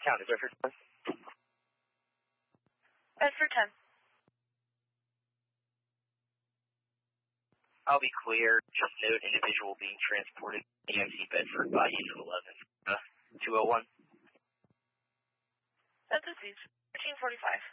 County, Bedford 10. Bedford 10. I'll be clear. Just note individual being transported EMC Bedford by unit 11. 201. That's a 1345.